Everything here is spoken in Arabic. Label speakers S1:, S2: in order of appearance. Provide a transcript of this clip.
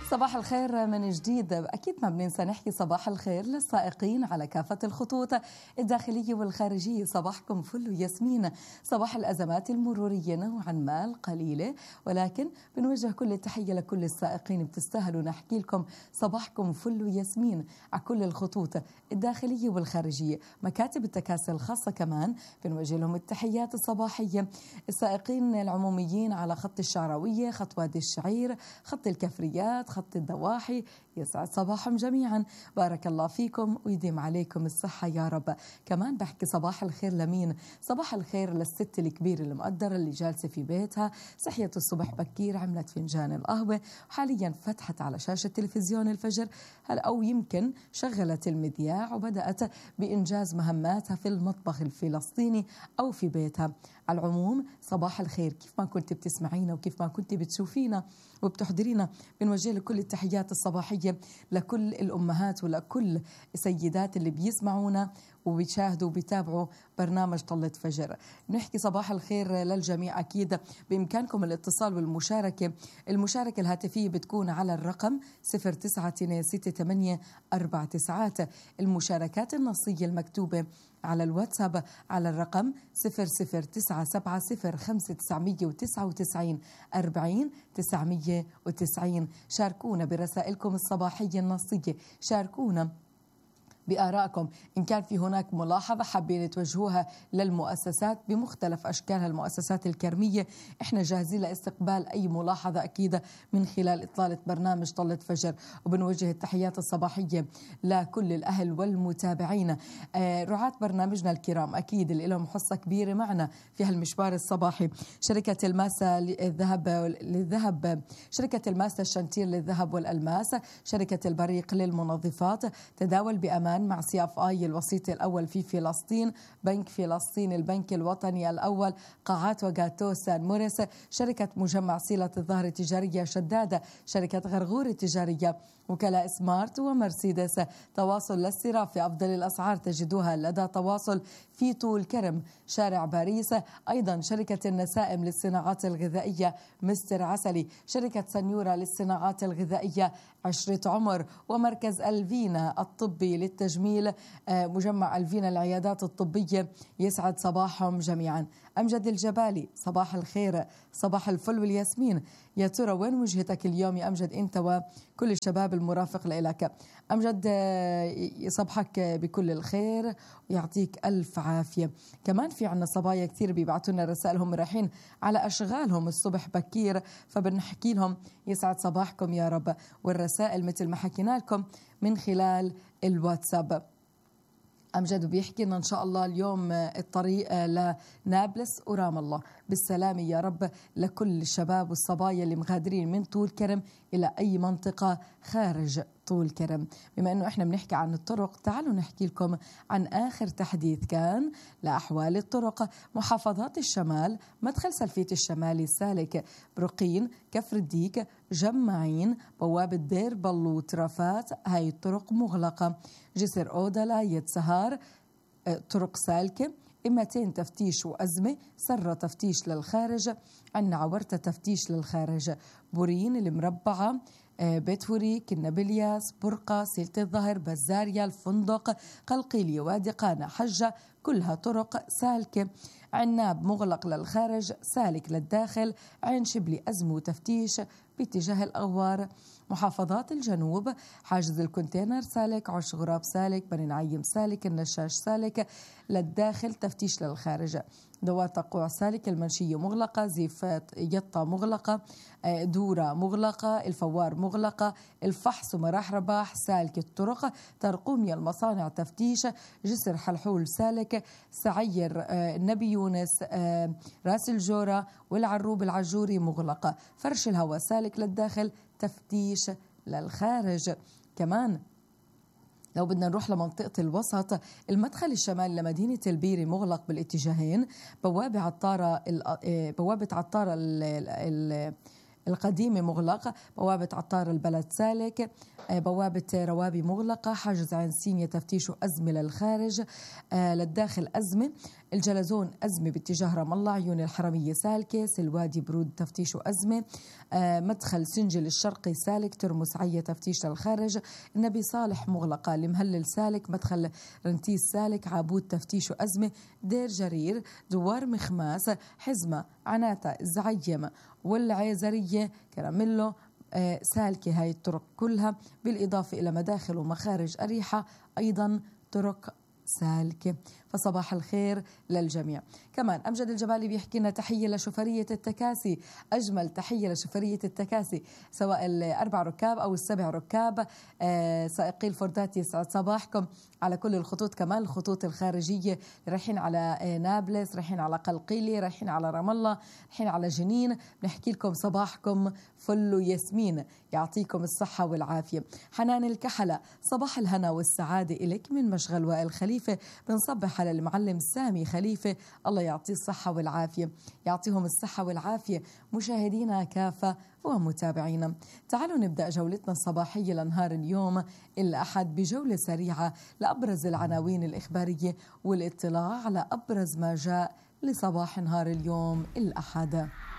S1: صباح الخير من جديد. أكيد ما بننسى نحكي صباح الخير للسائقين على كافة الخطوط الداخلية والخارجية. صباحكم فل وياسمين. صباح الأزمات المرورية نوعا ما القليلة، ولكن بنوجه كل التحية لكل السائقين. بتستاهلوا نحكي لكم صباحكم فل وياسمين على كل الخطوط الداخلية والخارجية. مكاتب التكاسي الخاصة كمان بنوجه لهم التحيات الصباحية. السائقين العموميين على خط الشعراوية، خط وادي الشعير، خط الكفريات، خط الضواحي، يسعد صباحهم جميعا. بارك الله فيكم ويديم عليكم الصحة يا رب. كمان بحكي صباح الخير لمين؟ صباح الخير للست الكبيرة المقدرة اللي جالسة في بيتها، صحيت الصبح بكير، عملت فنجان القهوة وحاليا فتحت على شاشة تلفزيون الفجر، أو يمكن شغلت المذياع وبدأت بإنجاز مهماتها في المطبخ الفلسطيني أو في بيتها. على العموم صباح الخير، كيف ما كنت بتسمعينا وكيف ما كنت بتشوفينا وبتحضرينا، بنوجه لكل التحيات الصباحية لكل الأمهات ولكل السيدات اللي بيسمعونا وبيشاهدوا وبيتابعوا برنامج طلة فجر. نحكي صباح الخير للجميع. أكيد بإمكانكم الاتصال والمشاركة. المشاركة الهاتفية بتكون على الرقم 096849. المشاركات النصية المكتوبة على الواتساب على الرقم 00707599940990. شاركونا برسائلكم الصباحية النصية، شاركونا بآرائكم. إن كان في هناك ملاحظة حابين توجهوها للمؤسسات بمختلف أشكالها، المؤسسات الكرمية، إحنا جاهزين لاستقبال أي ملاحظة أكيد من خلال إطلالة برنامج طلة فجر. وبنوجه التحيات الصباحية لكل الأهل والمتابعين. رعاة برنامجنا الكرام أكيد اللي لهم حصة كبيرة معنا في هالمشوار الصباحي. شركة الماسة للذهب، شركة الماسة الشنتير للذهب والألماس، شركة البريق للمنظفات، تداول بأمان مع CFI الوسيط الأول في فلسطين، بنك فلسطين، البنك الوطني الأول، قاعات وغاتو سان موريس، شركة مجمع صلة الظهر التجارية شدادة، شركة غرغور التجارية، وكلاء سمارت ومرسيدس. تواصل للصرافة، أفضل الأسعار تجدوها لدى تواصل في طول كرم شارع باريس. أيضا شركة النسائم للصناعات الغذائية مستر عسلي، شركة سنيورة للصناعات الغذائية عشرة عمر، ومركز الفينا الطبي للتجميل، مجمع الفينا العيادات الطبية. يسعد صباحهم جميعا. أمجد الجبالي، صباح الخير، صباح الفل والياسمين. يا ترى وين وجهتك اليوم يا أمجد أنت وكل الشباب المرافق لك؟ أمجد يصبحك بكل الخير ويعطيك ألف عافية. كمان في عنا صبايا كثير بيبعتوا لنا رسائلهم رايحين على أشغالهم الصبح بكير، فبنحكي لهم يسعد صباحكم يا رب. والرسائل مثل ما حكينا لكم من خلال الواتساب. أمجد بيحكي لنا إن شاء الله اليوم الطريق لنابلس ورام الله بالسلامة يا رب لكل الشباب والصبايا اللي مغادرين من طول كرم إلى أي منطقة خارج طول كرم. بما أنه إحنا بنحكي عن الطرق، تعالوا نحكي لكم عن آخر تحديث كان لأحوال الطرق. محافظات الشمال، مدخل سلفيت الشمالي سالك، برقين، كفر الديك، جماعين، بوابة دير بلوط، رفات، هاي الطرق مغلقة. جسر أودلا، يتسهار، طرق سالكة. إمتين تفتيش وأزمة، سرة تفتيش للخارج، عنا عورتة تفتيش للخارج. بورين المربعة، بيت وريك، النابلياس، برقة، سيلة الظهر، بزاريا، الفندق، قلقيلية، وادي قانا، حجة، كلها طرق سالكة. عناب مغلق للخارج، سالك للداخل. عين شبلي أزمة وتفتيش باتجاه الأغوار. محافظات الجنوب، حاجز الكونتينر سالك، عش غراب سالك، بني نعيم سالك، النشاش سالك للداخل، تفتيش للخارج. دوار تقوع سالك، المنشية مغلقة، زيفات يطة مغلقة، دورة مغلقة، الفوار مغلقة، الفحص ومراح رباح سالك الطرق. ترقومية المصانع تفتيش. جسر حلحول سالك، سعير، النبي يونس، راس الجورة والعروب العجوري مغلقة. فرش الهواء سالك للداخل، تفتيش للخارج. كمان لو بدنا نروح لمنطقة الوسط، المدخل الشمالي لمدينة البيري مغلق بالاتجاهين. بوابة عطارة القديمة مغلقة، بوابة عطار البلد سالك، بوابة روابي مغلقة، حاجز عين سينيا تفتيش أزمة للخارج، للداخل أزمة، الجلزون أزمة باتجاه رام الله، عيون الحرمية سالكة، سلوادي برود تفتيش أزمة، مدخل سنجل الشرقي سالك، ترمس عية تفتيش للخارج، النبي صالح مغلقة، المهلل سالك، مدخل رنتيس سالك، عابود تفتيش أزمة، دير جرير، دوار مخماس، حزمة، عناتة، الزعيم والعيزرية، كراميلو سالكة هاي الطرق كلها، بالإضافة إلى مداخل ومخارج أريحة أيضا طرق سالكة. فصباح الخير للجميع. كمان أمجد الجبالي بيحكي لنا تحية لشوفرية التكاسي، أجمل تحية لشوفرية التكاسي سواء الأربع ركاب أو السبع ركاب، سائقي الفوردات يسعد صباحكم على كل الخطوط، كمان الخطوط الخارجية رايحين على نابلس، رايحين على قلقيلي، رايحين على رام الله، رايحين على جنين، بنحكي لكم صباحكم فل وياسمين، يعطيكم الصحة والعافية. حنان الكحلة، صباح الهنا والسعادة إليك من مشغل وائل خليفة، بنصبح على المعلم سامي خليفة، الله يعطيه الصحة والعافية، يعطيهم الصحة والعافية مشاهدينا كافة ومتابعينا. تعالوا نبدأ جولتنا الصباحية لنهار اليوم الأحد بجولة سريعة لأبرز العناوين الإخبارية والاطلاع على أبرز ما جاء لصباح نهار اليوم الأحد.